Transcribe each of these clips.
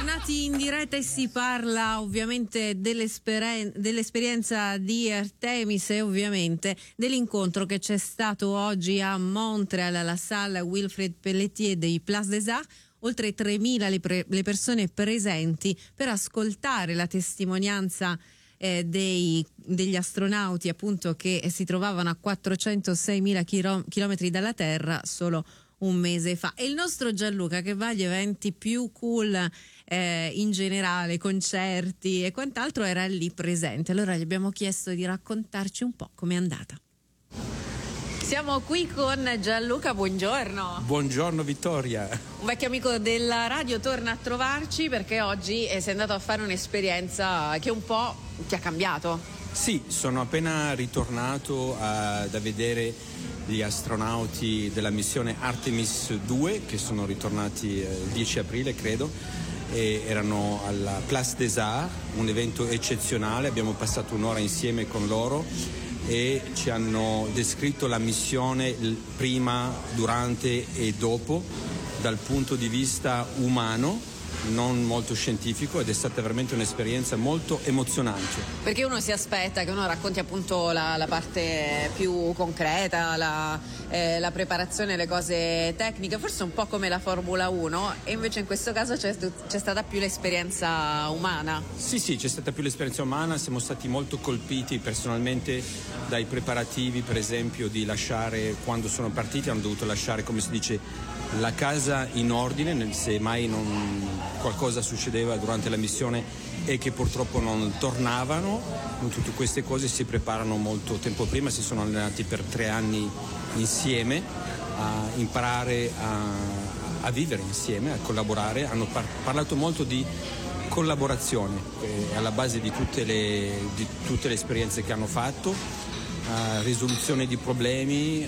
Tornati in diretta e si parla ovviamente dell'esperienza di Artemis e ovviamente dell'incontro che c'è stato oggi a Montréal alla Sala Wilfrid Pelletier dei Place des Arts. Oltre 3.000 le persone presenti per ascoltare la testimonianza degli astronauti, appunto, che si trovavano a 406.000 chilometri dalla Terra solo un mese fa. E il nostro Gianluca, che va agli eventi più cool in generale, concerti e quant'altro, era lì presente. Allora gli abbiamo chiesto di raccontarci un po' com'è andata. Siamo qui con Gianluca, buongiorno. Buongiorno Vittoria. Un vecchio amico della radio torna a trovarci perché oggi sei andato a fare un'esperienza che un po' ti ha cambiato. Sì, sono appena ritornato da vedere gli astronauti della missione Artemis 2 che sono ritornati il 10 aprile credo, e erano alla Place des Arts, un evento eccezionale. Abbiamo passato un'ora insieme con loro e ci hanno descritto la missione prima, durante e dopo dal punto di vista umano, non molto scientifico, ed è stata veramente un'esperienza molto emozionante. Perché uno si aspetta che uno racconti appunto la parte più concreta, la preparazione, le cose tecniche, forse un po' come la Formula 1, e invece in questo caso c'è stata più l'esperienza umana. Sì, c'è stata più l'esperienza umana. Siamo stati molto colpiti personalmente dai preparativi, per esempio, di lasciare, quando sono partiti hanno dovuto lasciare, come si dice, la casa in ordine, se mai qualcosa succedeva durante la missione e che purtroppo non tornavano. Tutte queste cose si preparano molto tempo prima. Si sono allenati per 3 anni insieme a imparare a vivere insieme, a collaborare. Hanno parlato molto di collaborazione, alla base di tutte le esperienze che hanno fatto. Risoluzione di problemi,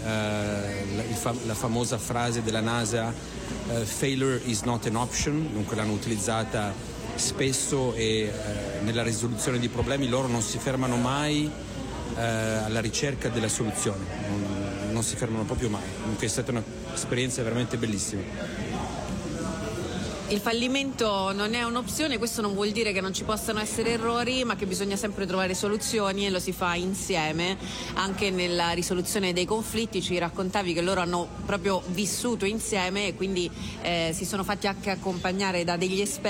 la famosa frase della NASA, failure is not an option, dunque l'hanno utilizzata spesso, e nella risoluzione di problemi loro non si fermano mai alla ricerca della soluzione, non si fermano proprio mai. Dunque è stata un'esperienza veramente bellissima. Il fallimento non è un'opzione. Questo non vuol dire che non ci possano essere errori, ma che bisogna sempre trovare soluzioni, e lo si fa insieme. Anche nella risoluzione dei conflitti ci raccontavi che loro hanno proprio vissuto insieme e quindi si sono fatti anche accompagnare da degli esperti